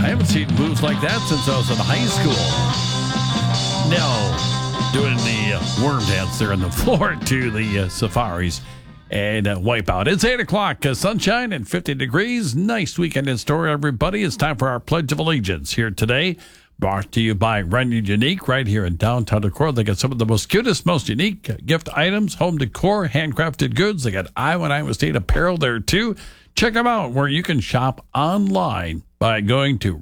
I haven't seen moves like that since I was in high school. No, doing the worm dance there on the floor to the Safaris and wipe out. It's 8 o'clock, sunshine and 50 degrees. Nice weekend in store, everybody. It's time for our Pledge of Allegiance here today. Brought to you by Runyard Unique right here in downtown Decorah. They got some of the most cutest, most unique gift items, home decor, handcrafted goods. They got Iowa State apparel there, too. Check them out where you can shop online by going to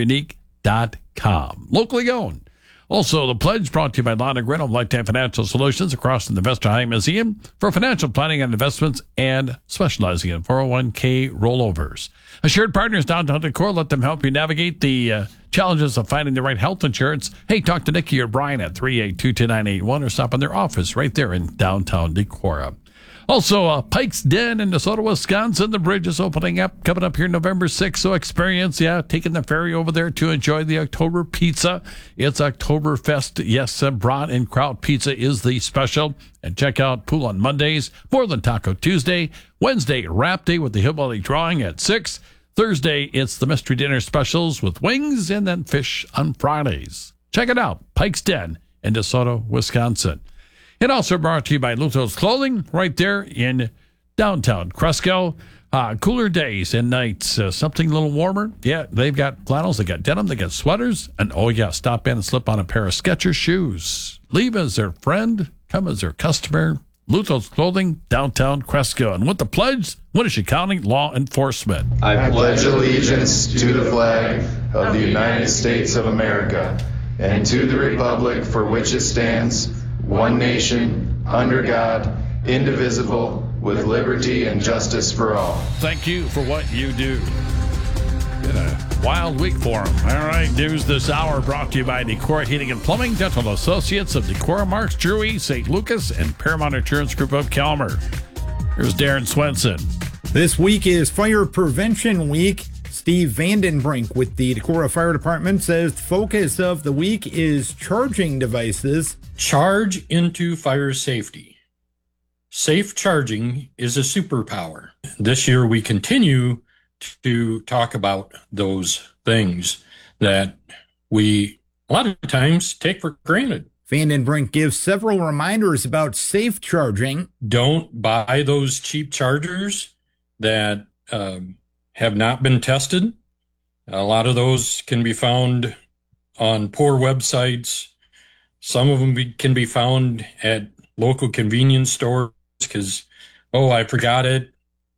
runyardunique.com. Locally owned. Also, the pledge brought to you by Lana Grinnell of Lifetime Financial Solutions across from the Vestra High Museum for financial planning and investments and specializing in 401k rollovers. Assured Partners downtown Decorah, let them help you navigate the challenges of finding the right health insurance. Hey, talk to Nikki or Brian at 382-2981 or stop in their office right there in downtown Decorah. Also, Pike's Den in DeSoto, Wisconsin. The bridge is opening up, coming up here November 6th. So experience, taking the ferry over there to enjoy the October pizza. It's Oktoberfest. Yes, Brat and Kraut pizza is the special. And check out Pool on Mondays, More Than Taco Tuesday, Wednesday, Wrap Day with the Hillbilly Drawing at 6. Thursday, it's the Mystery Dinner Specials with wings and then fish on Fridays. Check it out, Pike's Den in DeSoto, Wisconsin. And also brought to you by Luto's Clothing right there in downtown Cresco. Cooler days and nights, something a little warmer. Yeah, they've got flannels, they got denim, they got sweaters. And stop in and slip on a pair of Skechers shoes. Leave as their friend, come as their customer. Luto's Clothing, downtown Cresco. And with the pledge, Winnebago County Law Enforcement. I pledge allegiance to the flag of the United States of America and to the republic for which it stands, one nation, under God, indivisible, with liberty and justice for all. Thank you for what you do. Been a wild week for them. All right, news this hour brought to you by Decorah Heating and Plumbing, Dental Associates of Decorah, Marks, Drury, St. Lucas, and Paramount Insurance Group of Calmer. Here's Darren Swenson. This week is Fire Prevention Week. Steve Vandenbrink with the Decorah Fire Department says the focus of the week is charging devices. Charge into fire safety. Safe charging is a superpower. This year we continue to talk about those things that we a lot of times take for granted. Vandenbrink gives several reminders about safe charging. Don't buy those cheap chargers that have not been tested. A lot of those can be found on poor websites. Some of them can be found at local convenience stores because, I forgot it,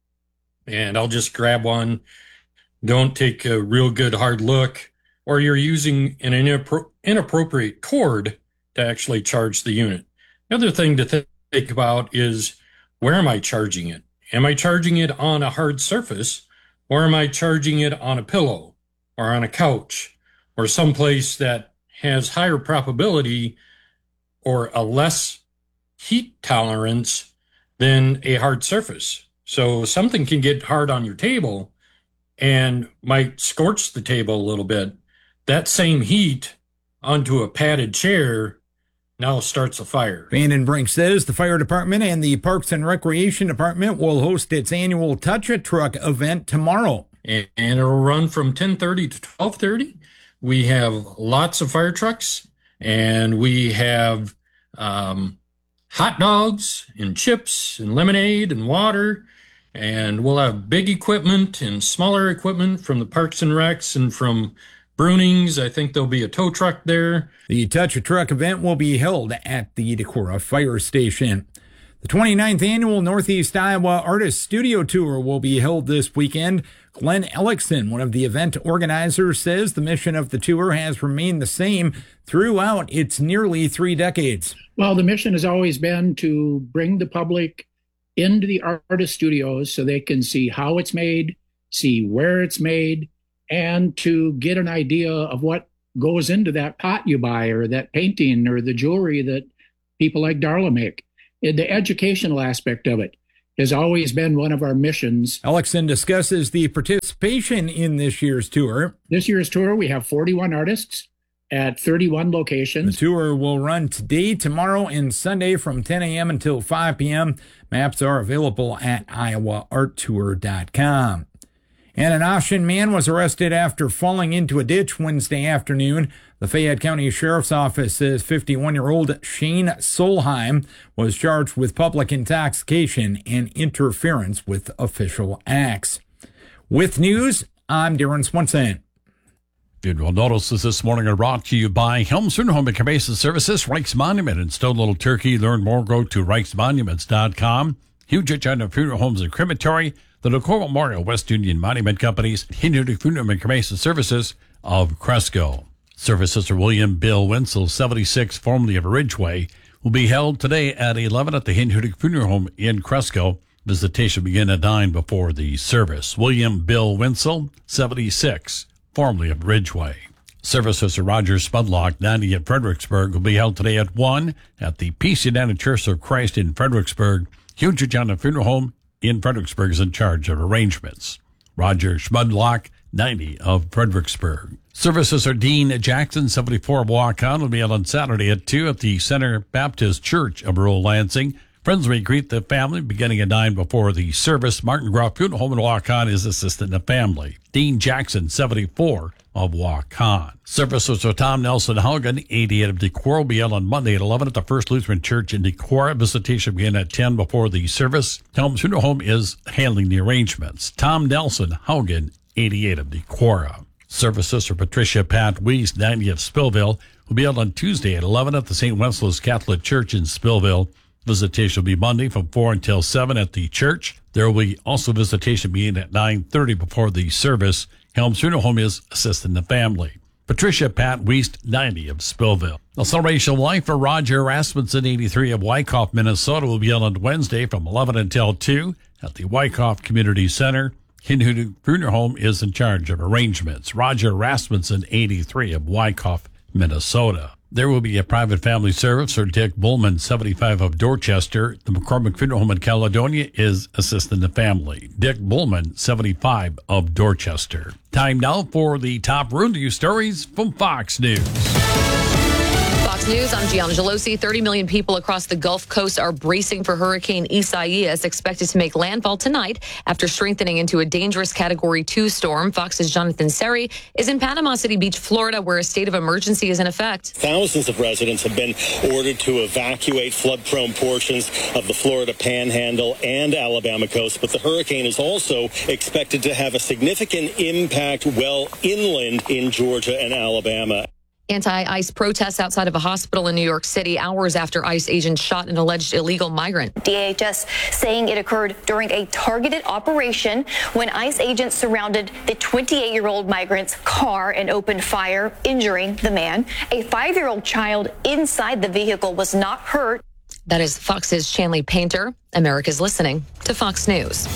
and I'll just grab one. Don't take a real good hard look, or you're using an inappropriate cord to actually charge the unit. The other thing to think about is, where am I charging it? Am I charging it on a hard surface, or am I charging it on a pillow or on a couch or someplace that has higher probability or a less heat tolerance than a hard surface? So something can get hard on your table and might scorch the table a little bit. That same heat onto a padded chair now starts a fire. Vandenbrink says the fire department and the Parks and Recreation Department will host its annual Touch a Truck event tomorrow. And it'll run from 10:30 to 12:30. We have lots of fire trucks, and we have hot dogs and chips and lemonade and water. And we'll have big equipment and smaller equipment from the Parks and Recs and from Brunings. I think there'll be a tow truck there. The Touch a Truck event will be held at the Decorah Fire Station. The 29th annual Northeast Iowa Artist Studio Tour will be held this weekend. Glenn Ellickson, one of the event organizers, says the mission of the tour has remained the same throughout its nearly 3 decades. Well, the mission has always been to bring the public into the artist studios so they can see how it's made, see where it's made, and to get an idea of what goes into that pot you buy or that painting or the jewelry that people like Darla make. The educational aspect of it has always been one of our missions. Ellickson discusses the participation in this year's tour. This year's tour, we have 41 artists at 31 locations. The tour will run today, tomorrow, and Sunday from 10 a.m. until 5 p.m. Maps are available at iowaarttour.com. And an Ossian man was arrested after falling into a ditch Wednesday afternoon. The Fayette County Sheriff's Office says 51-year-old Shane Solheim was charged with public intoxication and interference with official acts. With news, I'm Darren Swenson. Funeral notices this morning are brought to you by Helms Funeral Home and Cremation Services, Reichs Monument in Stone Little Turkey. Learn more, go to reichsmonuments.com. Huge China Funeral Homes and Crematory, the Decorah Memorial West Union Monument Companies, Hindu Funeral and Cremation Services of Cresco. Services for William Bill Wenzel, 76, formerly of Ridgeway, will be held today at 11 at the Hindu Funeral Home in Cresco. Visitation will begin at 9 before the service. William Bill Wenzel, 76, formerly of Ridgeway. Services for Roger Spudlock, 90 at Fredericksburg, will be held today at 1 at the Peace United Church of Christ in Fredericksburg. Huge China Funeral Home in Fredericksburg is in charge of arrangements. Roger Spudlock, 90 of Fredericksburg. Services are Dean Jackson, 74 of Waukon, will be held on Saturday at 2 at the Center Baptist Church of rural Lansing. Friends will greet the family beginning at 9 before the service. Martin Groff Funeral Home in Waukon is assisting the family. Dean Jackson, 74 of Waukon. Services for Tom Nelson Haugen, 88 of Decorah, will be held on Monday at 11 at the First Lutheran Church in Decorah. Visitation begin at 10 before the service. Helms Funeral Home is handling the arrangements. Tom Nelson Haugen, 88 of Decorah. Services for Patricia Pat Weiss, 90 of Spillville, will be held on Tuesday at 11 at the St. Wenceslaus Catholic Church in Spillville. Visitation will be Monday from 4 until 7 at the church. There will be also visitation beginning at 9:30 before the service. Helms Funeral Home is assisting the family. Patricia Pat Weiss, 90 of Spillville. The celebration of life for Roger Rasmussen, 83 of Wyckoff, Minnesota, will be held on Wednesday from 11 until 2 at the Wyckoff Community Center. Hindu Funeral Home is in charge of arrangements. Roger Rasmussen, 83 of Wyckoff, Minnesota. There will be a private family service for Dick Bullman, 75 of Dorchester. The McCormick Funeral Home in Caledonia is assisting the family. Dick Bullman, 75 of Dorchester. Time now for the top room news stories from Fox News. Fox News, I'm Gianna Gelosi. 30 million people across the Gulf Coast are bracing for Hurricane Isaias, expected to make landfall tonight after strengthening into a dangerous Category 2 storm. Fox's Jonathan Seri is in Panama City Beach, Florida, where a state of emergency is in effect. Thousands of residents have been ordered to evacuate flood-prone portions of the Florida Panhandle and Alabama coast, but the hurricane is also expected to have a significant impact well inland in Georgia and Alabama. Anti-ICE protests outside of a hospital in New York City hours after ICE agents shot an alleged illegal migrant. DHS saying it occurred during a targeted operation when ICE agents surrounded the 28-year-old migrant's car and opened fire, injuring the man. A 5-year-old child inside the vehicle was not hurt. That is Fox's Chanley Painter. America's listening to Fox News.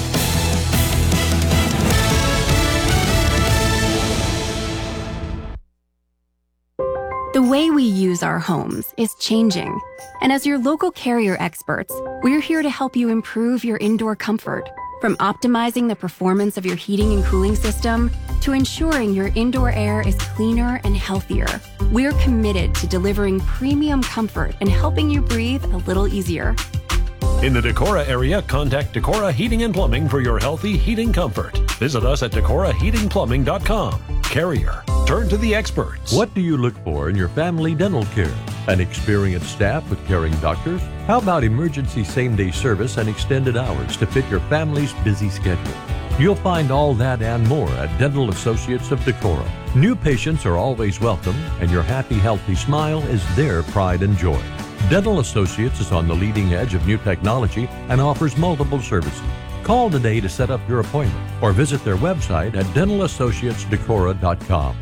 The way we use our homes is changing. And as your local Carrier experts, we're here to help you improve your indoor comfort. From optimizing the performance of your heating and cooling system to ensuring your indoor air is cleaner and healthier, we're committed to delivering premium comfort and helping you breathe a little easier. In the Decorah area, contact Decorah Heating and Plumbing for your healthy heating comfort. Visit us at DecorahHeatingPlumbing.com. Carrier. Turn to the experts. What do you look for in your family dental care? An experienced staff with caring doctors? How about emergency same-day service and extended hours to fit your family's busy schedule? You'll find all that and more at Dental Associates of Decorah. New patients are always welcome, and your happy, healthy smile is their pride and joy. Dental Associates is on the leading edge of new technology and offers multiple services. Call today to set up your appointment or visit their website at DentalAssociatesDecorah.com.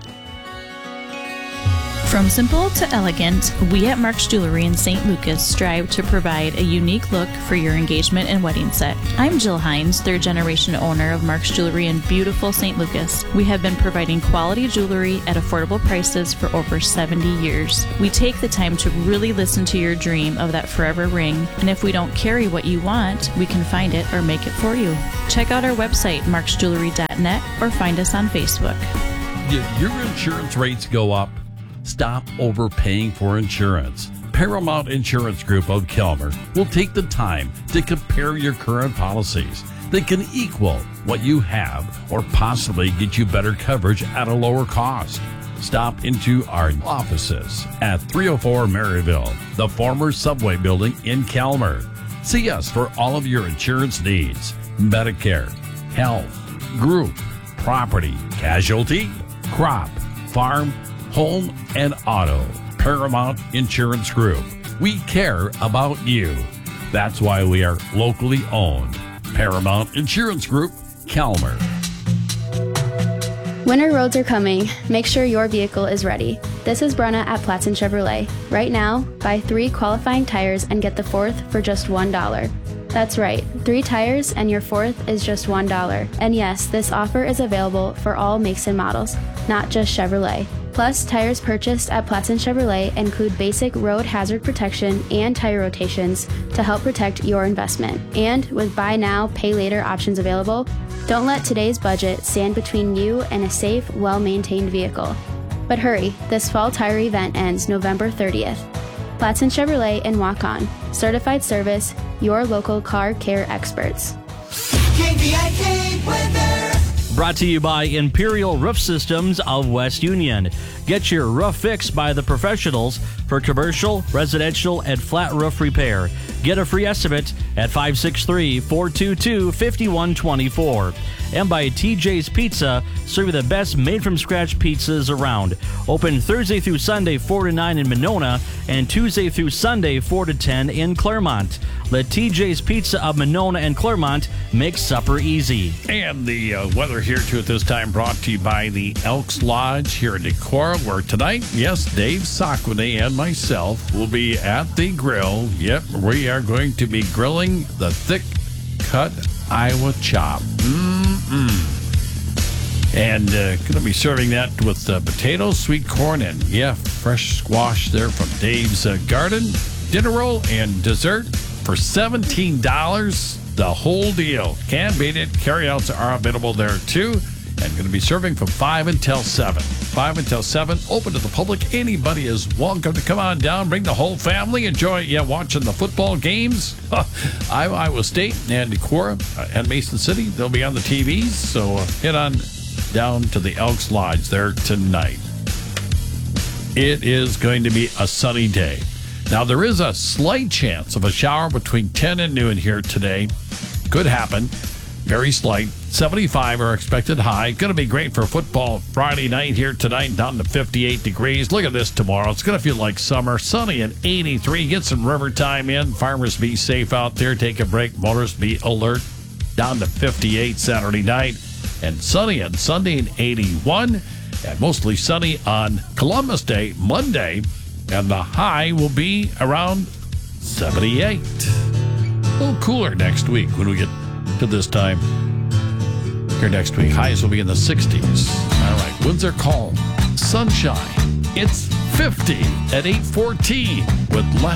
From simple to elegant, we at Mark's Jewelry in St. Lucas strive to provide a unique look for your engagement and wedding set. I'm Jill Hines, third generation owner of Mark's Jewelry in beautiful St. Lucas. We have been providing quality jewelry at affordable prices for over 70 years. We take the time to really listen to your dream of that forever ring, and if we don't carry what you want, we can find it or make it for you. Check out our website, marksjewelry.net, or find us on Facebook. Did your insurance rates go up? Stop overpaying for insurance. Paramount Insurance Group of Kelmer will take the time to compare your current policies that can equal what you have or possibly get you better coverage at a lower cost. Stop into our offices at 304 Maryville, the former Subway building in Calmer. See us for all of your insurance needs: Medicare, health, group, property, casualty, crop, farm, home, and auto. Paramount Insurance Group. We care about you. That's why we are locally owned. Paramount Insurance Group, Calmer. Winter roads are coming. Make sure your vehicle is ready. This is Brenna at Platson Chevrolet. Right now, buy 3 qualifying tires and get the 4th for just $1. That's right, 3 tires and your 4th is just $1. And yes, this offer is available for all makes and models, not just Chevrolet. Plus, tires purchased at Platson Chevrolet include basic road hazard protection and tire rotations to help protect your investment. And with buy now, pay later options available, don't let today's budget stand between you and a safe, well-maintained vehicle. But hurry, this fall tire event ends November 30th. Platson Chevrolet in Waukon. Certified service, your local car care experts. KVIK weather. Brought to you by Imperial Roof Systems of West Union. Get your roof fixed by the professionals for commercial, residential, and flat roof repair. Get a free estimate at 563-422-5124. And by TJ's Pizza, serving the best made-from-scratch pizzas around. Open Thursday through Sunday 4 to 9 in Monona and Tuesday through Sunday 4 to 10 in Claremont. Let TJ's Pizza of Monona and Claremont make supper easy. And the weather here too at this time brought to you by the Elks Lodge here in Decorah, where tonight, yes, Dave Sockwini and myself will be at the grill. Yep, we are going to be grilling the thick-cut Iowa chop. And going to be serving that with potatoes, sweet corn, and fresh squash there from Dave's garden. Dinner roll and dessert for $17. The whole deal. Can't beat it. Carryouts are available there too. And going to be serving from 5 until 7. 5 until 7. Open to the public. Anybody is welcome to come on down. Bring the whole family. Enjoy watching the football games. Iowa State and Decorah and Mason City. They'll be on the TVs. So head on down to the Elks Lodge there tonight. It is going to be a sunny day. Now, there is a slight chance of a shower between 10 and noon here today. Could happen. Very slight. 75 are expected high. Going to be great for football Friday night here tonight, down to 58 degrees. Look at this tomorrow. It's going to feel like summer. Sunny and 83. Get some river time in. Farmers be safe out there. Take a break. Motorists be alert. Down to 58 Saturday night. And sunny on Sunday and 81. And mostly sunny on Columbus Day, Monday. And the high will be around 78. A little cooler next week when we get to this time here next week. Highs will be in the 60s. All right, winds are calm. Sunshine. It's 50 at 8:14 with